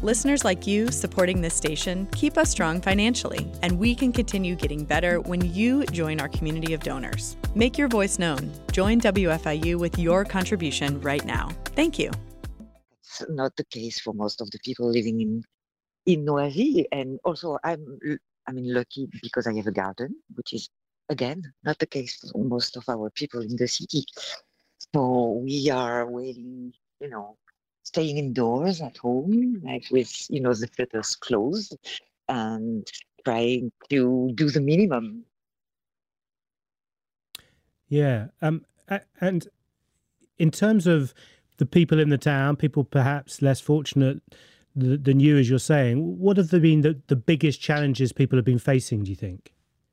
Listeners like you supporting this station keep us strong financially, and we can continue getting better when you join our community of donors. Make your voice known. Join WFIU with your contribution right now. Thank you. It's not the case for most of the people living in Noisy, and also lucky because I have a garden, which is again not the case for most of our people in the city. So we are waiting, staying indoors at home, like with the shutters closed, and trying to do the minimum. Yeah, and in terms of the people in the town, people perhaps less fortunate than you, as you're saying, what have been the biggest challenges people have been facing, do you think?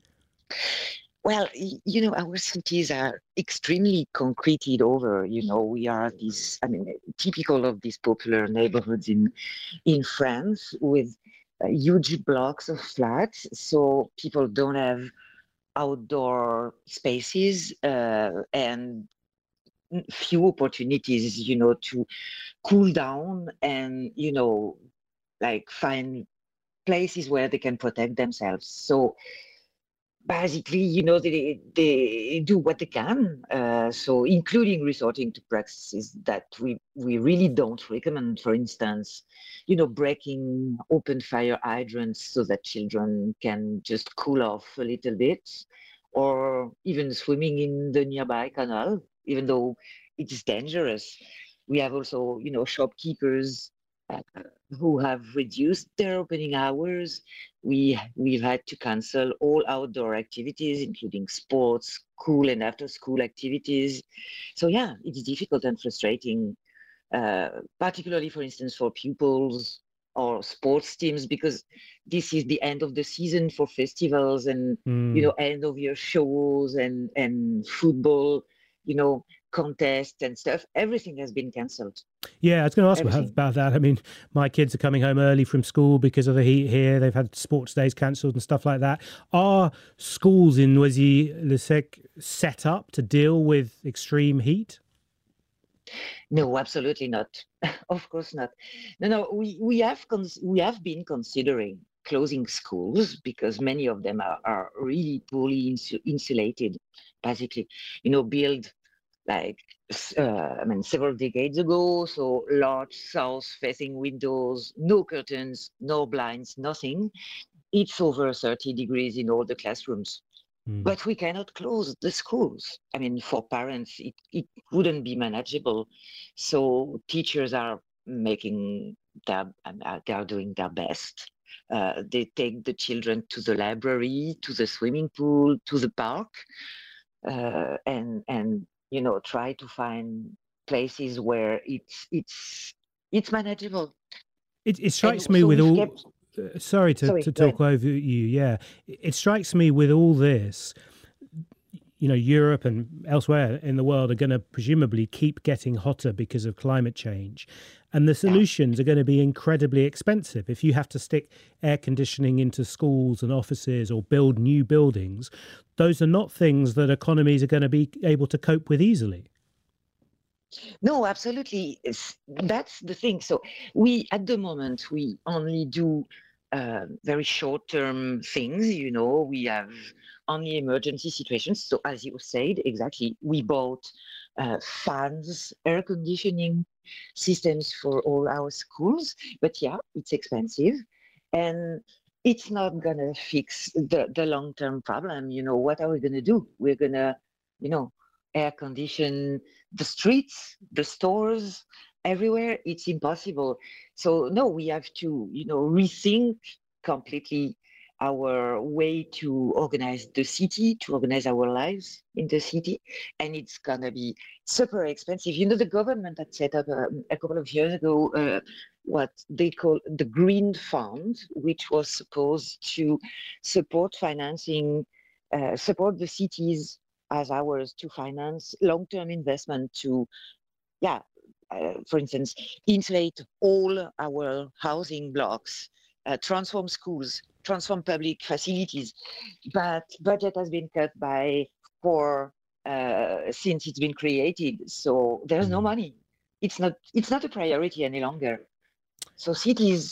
Well, our cities are extremely concreted over. We are typical of these popular neighborhoods in France with huge blocks of flats. So people don't have outdoor spaces and few opportunities, to cool down and, like find places where they can protect themselves. So basically, they do what they can. So including resorting to practices that we really don't recommend. For instance, breaking open fire hydrants so that children can just cool off a little bit, or even swimming in the nearby canal, even though it is dangerous. We have also, shopkeepers who have reduced their opening hours. We've had to cancel all outdoor activities, including sports, school and after school activities. So yeah, it's difficult and frustrating, particularly, for instance, for pupils or sports teams, because this is the end of the season for festivals and end of year shows and football, contests and stuff. Everything has been cancelled. Yeah, I was going to ask about that. I mean, my kids are coming home early from school because of the heat here. They've had sports days cancelled and stuff like that. Are schools in Noisy-le-Sec set up to deal with extreme heat? No, absolutely not. Of course not. No. We have been considering closing schools because many of them are really poorly insulated. Basically, built like several decades ago. So large south-facing windows, no curtains, no blinds, nothing. It's over 30 degrees in all the classrooms. But we cannot close the schools. I mean, for parents, it wouldn't be manageable. So teachers are making they are doing their best. They take the children to the library, to the swimming pool, to the park, and try to find places where it's manageable. It strikes me with all. Sorry to talk over you. Yeah, it strikes me with all this. Europe and elsewhere in the world are going to presumably keep getting hotter because of climate change. And the solutions are going to be incredibly expensive. If you have to stick air conditioning into schools and offices or build new buildings, those are not things that economies are going to be able to cope with easily. No, absolutely. That's the thing. So at the moment, we only do very short-term things. We have only emergency situations. So as you said, exactly, we bought fans, air conditioning systems for all our schools. But yeah, it's expensive. And it's not going to fix the long-term problem. What are we going to do? We're going to, air condition the streets, the stores, everywhere. It's impossible. So no, we have to, rethink completely our way to organize the city, to organize our lives in the city. And it's gonna be super expensive. The government had set up a couple of years ago what they call the Green Fund, which was supposed to support financing, support the cities as ours to finance long-term investment to, for instance, insulate all our housing blocks, transform schools, transform public facilities. But budget has been cut by 4 since it's been created. So there's no money. It's not a priority any longer. So cities